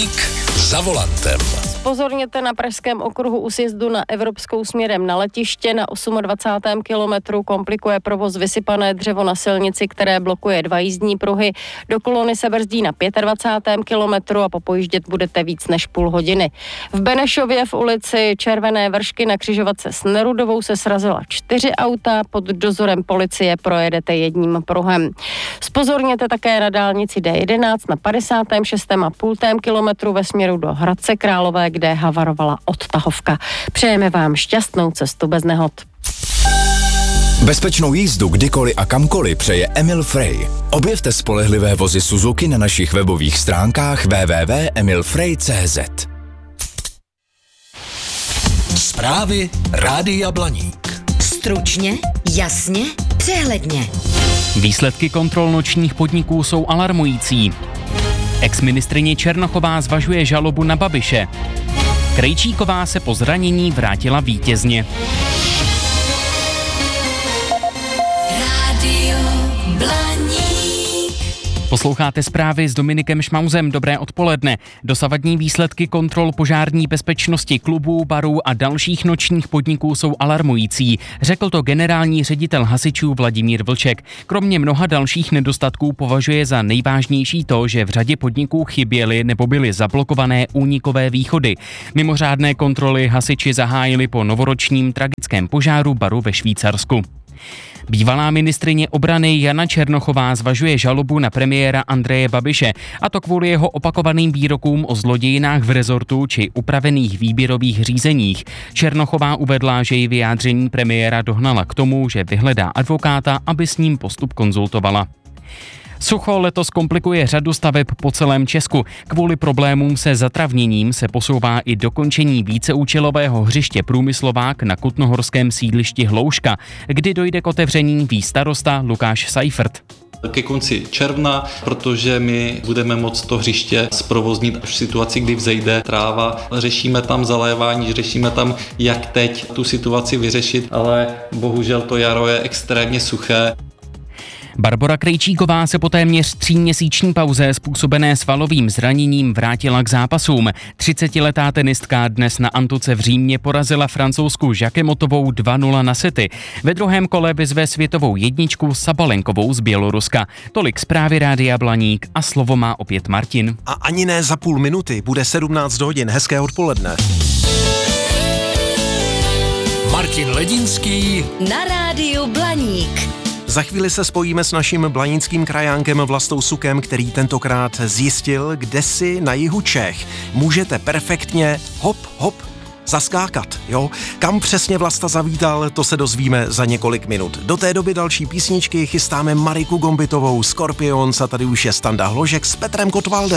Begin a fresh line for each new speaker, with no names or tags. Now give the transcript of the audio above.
Blaník za volantem.
Pozorněte na pražském okruhu u sjezdu na Evropskou směrem na letiště. Na 28. kilometru komplikuje provoz vysypané dřevo na silnici, které blokuje 2 jízdní pruhy. Do kolony se brzdí na 25. kilometru a popojíždět budete víc než půl hodiny. V Benešově v ulici Červené Vršky na křižovatce s Nerudovou se srazila 4 auta. Pod dozorem policie projedete jedním pruhem. Zpozorněte také na dálnici D11 na 56,5 kilometru ve směru do Hradce Králové, kde havarovala odtahovka. Přejeme vám šťastnou cestu bez nehod.
Bezpečnou jízdu kdykoliv a kamkoliv přeje Emil Frey. Objevte spolehlivé vozy Suzuki na našich webových stránkách www.emilfrey.cz.
Zprávy Rádia Blaník.
Stručně, jasně, přehledně.
Výsledky kontrol nočních podniků jsou alarmující. Exministryně Černochová zvažuje žalobu na Babiše. Krejčíková se po zranění vrátila vítězně.
Rádio Blaník.
Posloucháte zprávy s Dominikem Šmauzem. Dobré odpoledne. Dosavadní výsledky kontrol požární bezpečnosti klubů, barů a dalších nočních podniků jsou alarmující, řekl to generální ředitel hasičů Vladimír Vlček. Kromě mnoha dalších nedostatků považuje za nejvážnější to, že v řadě podniků chyběly nebo byly zablokované únikové východy. Mimořádné kontroly hasiči zahájili po novoročním tragickém požáru baru ve Švýcarsku. Bývalá ministryně obrany Jana Černochová zvažuje žalobu na premiéra Andreje Babiše, a to kvůli jeho opakovaným výrokům o zlodějinách v rezortu či upravených výběrových řízeních. Černochová uvedla, že její vyjádření premiéra dohnala k tomu, že vyhledá advokáta, aby s ním postup konzultovala. Sucho letos komplikuje řadu staveb po celém Česku. Kvůli problémům se zatravněním se posouvá i dokončení víceúčelového hřiště Průmyslovák na kutnohorském sídlišti Hlouška, kdy dojde k otevření, ví starosta Lukáš Seifert.
Ke konci června, protože my budeme moct to hřiště zprovoznit až v situaci, kdy vzejde tráva. Řešíme tam zalévání, řešíme tam, jak teď tu situaci vyřešit, ale bohužel to jaro je extrémně suché.
Barbora Krejčíková se po téměř 3měsíční pauze způsobené svalovým zraněním vrátila k zápasům. 30letá tenistka dnes na Antuce v Římě porazila Francouzku Žakemotovou 2-0 na sety. Ve druhém kole vyzve světovou jedničku Sabalenkovou z Běloruska. Tolik zprávy Rádia Blaník a slovo má opět Martin.
A ani ne za půl minuty, bude 17 hodin, hezké odpoledne.
Martin Ledinský
Na Rádiu Blaník.
Za chvíli se spojíme s naším blaníckým krajánkem Vlastou Sukem, který tentokrát zjistil, kde si na jihu Čech můžete perfektně hop zaskákat, jo? Kam přesně Vlasta zavítal, to se dozvíme za několik minut. Do té doby další písničky chystáme Mariku Gombitovou, Scorpions a tady už je Standa Hložek s Petrem Kotwaldem.